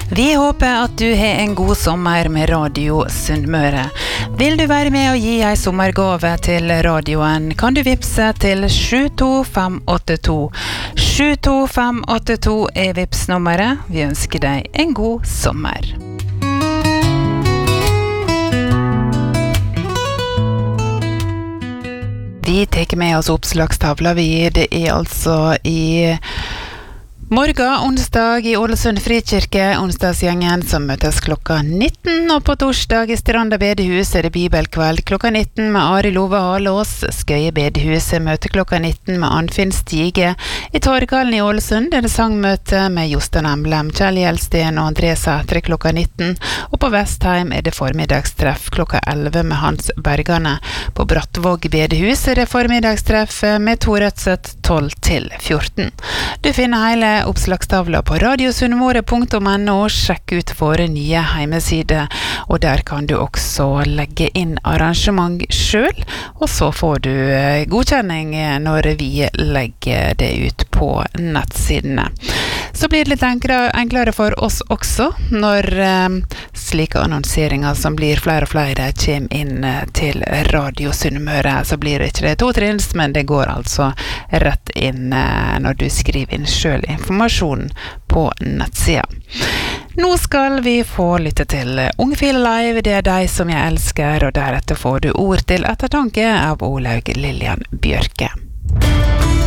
Vi håper at du har en god sommer med Radio Sunnmøre. Vil du være med og gi en sommergave til radioen, kan du vipse til 72582. 72582 er vipsnummeret. Vi ønsker deg en god sommer. Vi tar med oss oppslagstavla. Det er altså i morgen, onsdag i Ålesund Frikirke, onsdagsgjengen som møtes klokka 19, og på torsdag i Stranda bedehus er det bibelkveld klokka 19 med Ari Love Halås. Skøye bedehuset møter klokka 19 med Anfinn Stige. I Torghallen i Ålesund er det sangmøte med Jostein Emblem, Kjell Gjelsten og André Sætre klokka 19, og på Vestheim er det formiddagstreff klokka 11 med Hans Bergane. På Brattvåg bedehus er det formiddagstreff med Tor Rødseth 12 til 14. Du finner hele oppslagstavla på radiosunnmøre.no. Sjekk ut våre nye heimesider, og der kan du også legge inn arrangement selv, og så får du godkjenning når vi legger det ut på nettsidene. Så blir det litt enklere for oss også når slike annonseringer som blir flere og flere kommer inn til Radio Sunnmøre. Så blir det ikke det totrinns, men det går altså rett inn når du skriver inn selv informasjonen på nettsida. Nå skal vi få lytte til Ungfile Live, det er deg som jeg elsker, og deretter får du ord til ettertanke av Olaug Lillian Bjørke.